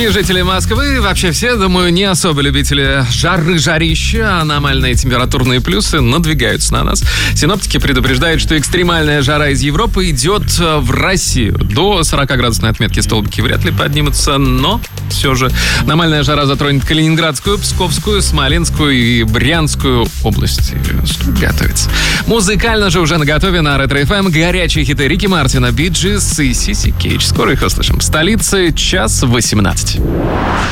Дорогие жители Москвы, вообще все, думаю, не особо любители жарища, аномальные температурные плюсы надвигаются на нас. Синоптики предупреждают, что экстремальная жара из Европы идет в Россию. До 40-градусной отметки столбики вряд ли поднимутся, но все же аномальная жара затронет Калининградскую, Псковскую, Смоленскую и Брянскую области. Что готовится? Музыкально же уже наготове на Ретро-ФМ горячие хиты Рики Мартина, Bee Gees и Сиси Кейдж. Скоро их услышим. В столице 1:18.